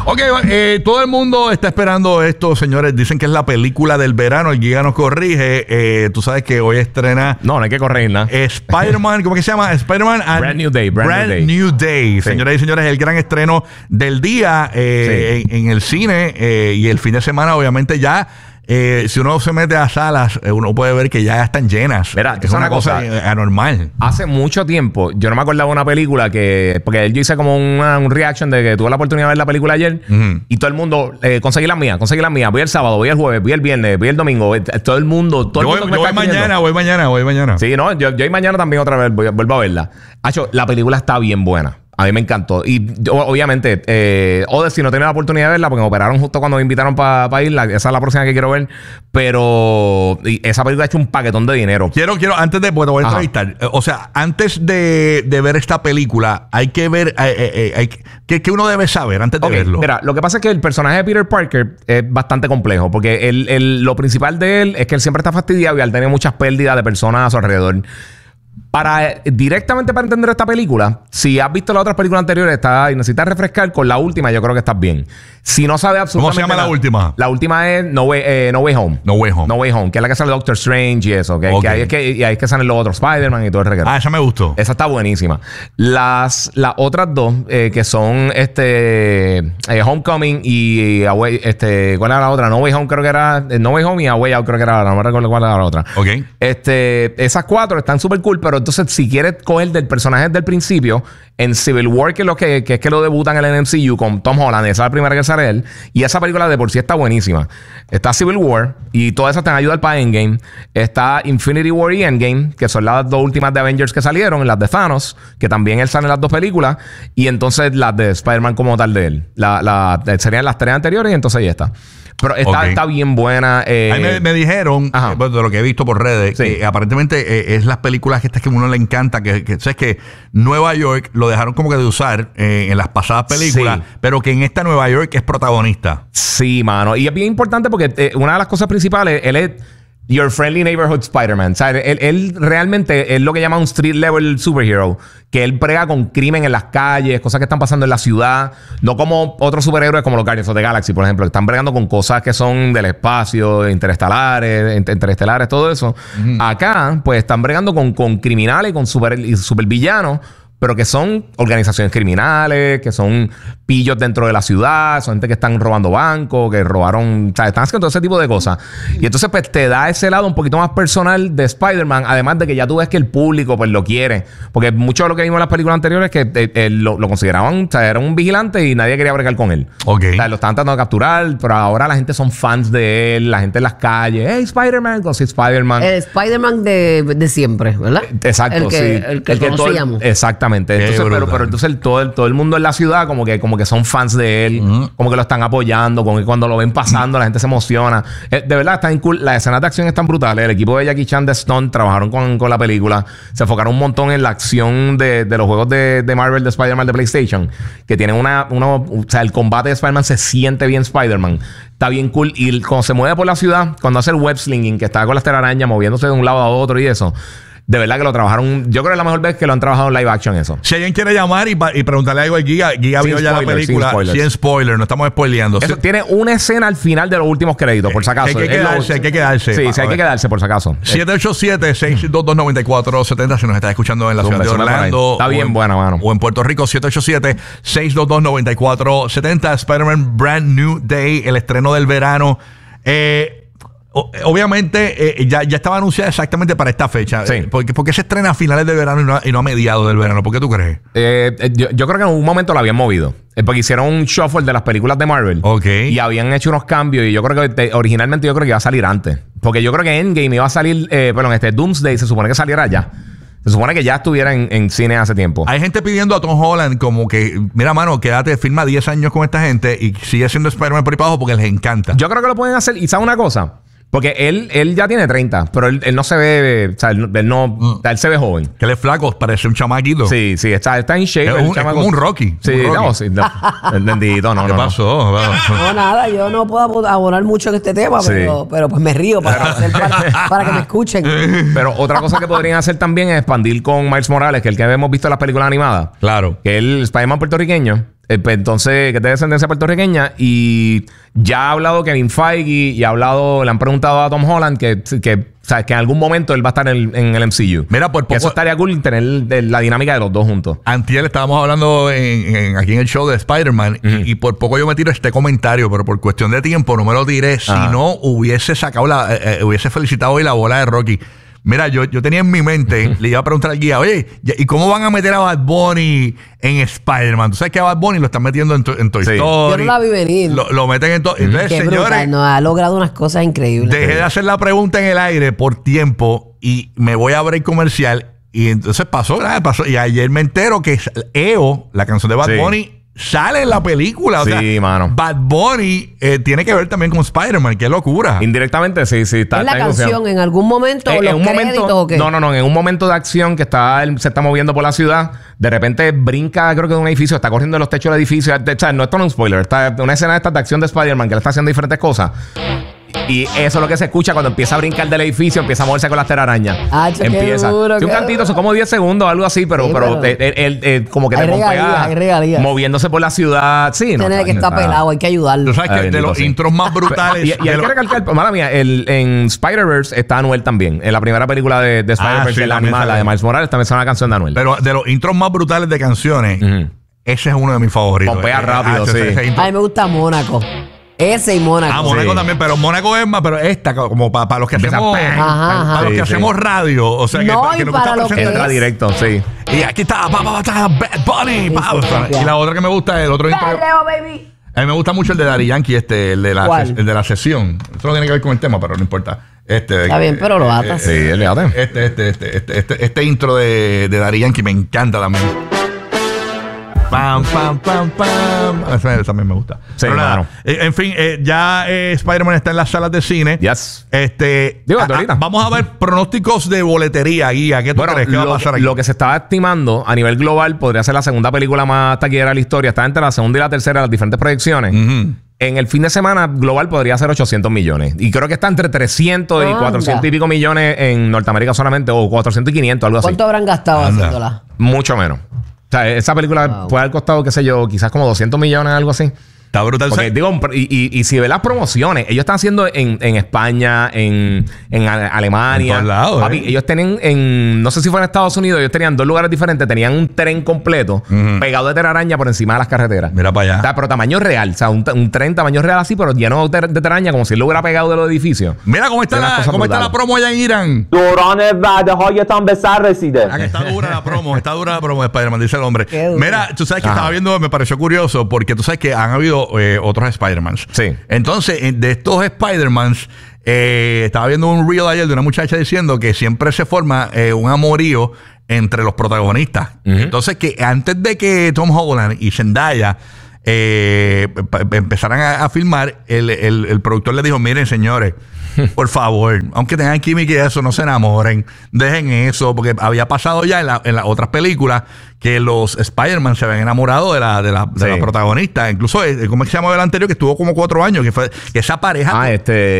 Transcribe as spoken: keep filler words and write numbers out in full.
Ok, eh, todo el mundo está esperando esto, señores. Dicen que es la película del verano. El Giga nos corrige. Eh, tú sabes que hoy estrena... No, no hay que corregir nada. Spider-Man, ¿cómo que se llama? Spider-Man and Brand New Day. Brand, Brand New Day. New Day. Sí. Señoras y señores, el gran estreno del día eh, Sí. en, en el cine eh, y el fin de semana, obviamente ya... Eh, si uno se mete a salas, eh, uno puede ver que ya están llenas. Mira, es una cosa, cosa eh, anormal. Hace mucho tiempo, yo no me acordaba de una película que... Porque yo hice como una, un reaction de que tuve la oportunidad de ver la película ayer. Uh-huh. Y todo el mundo... Eh, conseguí las mías, conseguí las mías. Voy el sábado, voy el jueves, voy el viernes, voy el domingo. Todo el mundo... Todo yo el mundo voy, me yo está voy mañana, voy mañana, voy mañana. Sí, no, yo, yo y mañana también otra vez voy, vuelvo a verla. Hacho, la película está bien buena. A mí me encantó. Y yo, obviamente, eh, Odyssey no tenía la oportunidad de verla porque me operaron justo cuando me invitaron para pa irla. Esa es la próxima que quiero ver. Pero esa película ha hecho un paquetón de dinero. Quiero, quiero, antes de, pues te voy a entrevistar. O sea, antes de, de ver esta película, hay que ver, eh, eh, hay, ¿qué, ¿qué uno debe saber antes de okay, verlo? Mira, lo que pasa es que el personaje de Peter Parker es bastante complejo. Porque el, el, lo principal de él es que él siempre está fastidiado y él tiene muchas pérdidas de personas a su alrededor. Para, directamente para entender esta película, si has visto las otras películas anteriores está, y necesitas refrescar con la última, yo creo que estás bien. Si no sabes absolutamente... ¿Cómo se llama nada, la última? La última es No Way, eh, No Way Home. No Way Home. No Way Home, que es la que sale Doctor Strange y eso. Que, okay. que, ahí, es que y ahí es que salen los otros Spider-Man y todo el regalo. Ah, esa me gustó. Esa está buenísima. Las, las otras dos, eh, que son este eh, Homecoming y, y Away, este, ¿cuál era la otra? No Way Home creo que era... No Way Home y Away Out creo que era la... No me recuerdo cuál era la otra. Ok. Este, esas cuatro están súper cool, pero entonces si quieres coger del personaje desde el principio, en Civil War, que es lo que, que es que lo debutan en el M C U con Tom Holland, esa es la primera que sale él, y esa película de por sí está buenísima. Está Civil War, y todas esas te van a ayudar para Endgame. Está Infinity War y Endgame, que son las dos últimas de Avengers que salieron, las de Thanos, que también él sale en las dos películas, y entonces las de Spider-Man como tal de él. La, la, serían las tres anteriores, y entonces ahí está. Pero está, okay. está bien buena. Eh, Ahí me, me dijeron, eh, de lo que he visto por redes, sí. que aparentemente eh, es las películas que estas que a uno le encanta, que, que sabes que Nueva York lo dejaron como que de usar eh, en las pasadas películas, sí. pero que en esta Nueva York es protagonista. Sí, mano. Y es bien importante porque eh, una de las cosas principales, él es Your Friendly Neighborhood Spider-Man. O sea, él, él realmente es lo que llama un street level superhero. Que él prega con crimen en las calles, cosas que están pasando en la ciudad. No como otros superhéroes como los Guardians of the Galaxy, por ejemplo. Que están bregando con cosas que son del espacio, interestelares, interestelares, todo eso. Uh-huh. Acá, pues, están bregando con, con criminales, con super, y supervillanos, pero que son organizaciones criminales, que son pillos dentro de la ciudad, son gente que están robando bancos, que robaron, o sea, están haciendo todo ese tipo de cosas. Y entonces, pues, te da ese lado un poquito más personal de Spider-Man, además de que ya tú ves que el público, pues, lo quiere. Porque mucho de lo que vimos en las películas anteriores es que eh, eh, lo, lo consideraban, o sea, era un vigilante y nadie quería bregar con él. Okay. O sea, lo estaban tratando de capturar, pero ahora la gente son fans de él, la gente en las calles, hey, Spider-Man, con sí, Spider-Man. El Spider-Man de, de siempre, ¿verdad? Exacto, el que, sí. El que, el que conocíamos. Todo, exactamente. Entonces, pero, pero entonces el, todo, el, todo el mundo en la ciudad como que, como que son fans de él, uh-huh. como que lo están apoyando, como que cuando lo ven pasando la gente se emociona. Eh, de verdad, están cool. Las escenas de acción están brutales. El equipo de Jackie Chan de Stunt trabajaron con, con la película. Se enfocaron un montón en la acción de, de los juegos de, de Marvel, de Spider-Man, de PlayStation, que tienen una, una... O sea, el combate de Spider-Man se siente bien Spider-Man. Está bien cool. Y cuando se mueve por la ciudad, cuando hace el web slinging, que está con las telarañas moviéndose de un lado a otro y eso... De verdad que lo trabajaron. Yo creo que es la mejor vez que lo han trabajado en live action eso. Si alguien quiere llamar y, y preguntarle algo al Giga, Giga vio ya la película. Sin, sin spoiler, no estamos spoileando. Eso, sí. Tiene una escena al final de los últimos créditos, por si acaso. Hay que quedarse, hay que quedarse. Sí, sí, hay que quedarse, por si acaso. siete ocho siete, seis dos dos, nueve cuatro siete cero si nos estás escuchando en la ciudad de Orlando. Está bien en, buena, mano. O en Puerto Rico, siete ocho siete, seis dos dos, nueve cuatro siete cero. Spider-Man Brand New Day, el estreno del verano. Eh... Obviamente eh, ya, ya estaba anunciada exactamente para esta fecha. Sí. Eh, porque, porque se estrena a finales de verano y no, y no a mediados del verano. ¿Por qué tú crees? Eh, yo, yo creo que en un momento lo habían movido. Eh, porque hicieron un shuffle de las películas de Marvel. Ok. Y habían hecho unos cambios. Y yo creo que te, originalmente yo creo que iba a salir antes. Porque yo creo que Endgame iba a salir... Eh, perdón, este Doomsday se supone que saliera ya. Se supone que ya estuviera en, en cine hace tiempo. Hay gente pidiendo a Tom Holland como que... Mira, mano, quédate, firma diez años con esta gente y sigue siendo Spider-Man por ahí para abajo porque les encanta. Yo creo que lo pueden hacer. ¿Y sabe una cosa? Porque él, él ya tiene treinta, pero él, él no se ve, o sea, él, él no, mm. él se ve joven. Que él es flaco, parece un chamaquito. Sí, sí, está, está en shape. Es, un, es como un Rocky. Sí, un Rocky. no, sí, no. Bendito, no, ¿Qué no. pasó? No. no, nada, yo no puedo abonar mucho en este tema, sí. pero, pero pues me río para, hacer parte, para que me escuchen. Pero otra cosa que podrían hacer también es expandir con Miles Morales, que es el que hemos visto en las películas animadas. Claro. Que es el Spider-Man puertorriqueño. Eh, pues, entonces, que es de descendencia puertorriqueña. Y ya ha hablado Kevin Feige y ha hablado, le han preguntado a Tom Holland que, que, o sea, que en algún momento él va a estar en el, en el M C U. Mira, por poco, que eso estaría cool tener el, la dinámica de los dos juntos. Antier estábamos hablando en, en, aquí en el show de Spider-Man uh-huh. y, y por poco yo me tiro este comentario, pero por cuestión de tiempo no me lo tiré. Si uh-huh. no, hubiese sacado la, eh, hubiese felicitado hoy la bola de Rocky. Mira, yo, yo tenía en mi mente, le iba a preguntar al guía, oye, ¿y cómo van a meter a Bad Bunny en Spider-Man? Tú sabes que a Bad Bunny lo están metiendo en, to, en Toy sí. Story. Yo no la vi venir. Lo, lo meten en todo. Entonces, Qué señores, brutal, no, ha logrado unas cosas increíbles. Dejé de hacer la pregunta en el aire por tiempo y me voy a break comercial. Y entonces pasó, ¿verdad? Pasó. Y ayer me entero que E O, la canción de Bad sí. Bunny, sale en la película. O sí, sea, mano. Bad Bunny eh, tiene que ver también con Spider-Man. Qué locura. Indirectamente, sí, sí. Está, ¿Es la está canción en algún momento eh, o los en un créditos momento, o qué? No, no, no. En un momento de acción que está, él se está moviendo por la ciudad, de repente brinca, creo que de un edificio, está corriendo en los techos del edificio. O sea, no, esto no es un spoiler. Está una escena de esta de acción de Spider-Man que le está haciendo diferentes cosas. Y eso es lo que se escucha cuando empieza a brincar del edificio, empieza a moverse con las telarañas. Ah, empieza. Duro, sí, un cantito, duro. Son como diez segundos, algo así, pero, sí, pero, pero él, él, él, como que te pompea moviéndose por la ciudad. Sí, no. Tiene que estar pelado, hay que ayudarlo. Tú sabes que de los intros más brutales. Y, y hay que recalcar, mala mía, el, en Spider-Verse está Anuel también. En la primera película de, de Spider-Verse, ah, sí, la animada, la de Miles Morales, también está una canción de Anuel. Pero de los intros más brutales de canciones, uh-huh. ese es uno de mis favoritos. Pompea rápido, ah, sí. Ese, ese a mí me gusta Mónaco. Ese y Mónaco. Ah, Mónaco sí. también, pero Mónaco es más, pero esta, como para pa los que Empieza hacemos ajá, ajá. para los que sí, hacemos sí. radio. O sea, no, que, que, que para lo que entra directo, sí. Y aquí está, pa, pa, pa, Bad Bunny. Pa, y la otra que me gusta es el otro intro. Baby. A mí me gusta mucho el de Daddy Yankee, este, el de la, el de la sesión. Eso no tiene que ver con el tema, pero no importa. Este, está bien, pero lo atas. Sí, él le ata. Este, este, este, este, este, este intro de, de Daddy Yankee me encanta también. Pam, pam, pam, pam. Eso también me gusta. Sí, claro. En fin, eh, ya eh, Spider-Man está en las salas de cine. Yes. Este, Digo, a, a, vamos a ver pronósticos de boletería, Guía. ¿Qué tú bueno, crees que lo, va a pasar aquí? Lo que se estaba estimando a nivel global podría ser la segunda película más taquillera de la historia. Está entre la segunda y la tercera de las diferentes proyecciones. Uh-huh. En el fin de semana global podría ser ochocientos millones. Y creo que está entre trescientos Anda. y cuatrocientos y pico millones en Norteamérica solamente. O cuatrocientos y quinientos, algo así. ¿Cuánto habrán gastado Anda. haciéndola? Mucho menos. O sea, esa película wow. puede haber costado, qué sé yo, quizás como doscientos millones, algo así. Está brutal. Porque, digo, y, y, y si ves las promociones, ellos están haciendo en, en España, en, en Alemania. En todos lados, Papi, eh. ellos tienen en, no sé si fue en Estados Unidos, ellos tenían dos lugares diferentes, tenían un tren completo uh-huh. pegado de telaraña por encima de las carreteras. Mira para allá. O sea, pero tamaño real. O sea, un, un tren tamaño real así, pero lleno de, de telaraña, como si él lo hubiera pegado de los edificios. Mira cómo está, la, cómo está la promo allá en Irán. دوران وعده‌هایتان به سر رسیده. Ah, que está dura la promo, está dura la promo de Spider-Man, dice el hombre. Mira, tú sabes que Ajá. estaba viendo, me pareció curioso, porque tú sabes que han habido eh, otros Spider-Mans. Sí. Entonces, de estos Spider-Mans, eh, estaba viendo un reel ayer de una muchacha diciendo que siempre se forma eh, un amorío entre los protagonistas. Uh-huh. Entonces, que antes de que Tom Holland y Zendaya eh, empezaran a, a filmar, el, el, el productor le dijo, miren, señores, por favor, aunque tengan química y eso, no se enamoren, dejen eso, porque había pasado ya en, la, en las otras películas que los Spider-Man se habían enamorado de la, de la, de sí. la protagonista. Incluso, ¿cómo es que se llama el anterior? Que estuvo como cuatro años, que fue que esa pareja. Ah, este.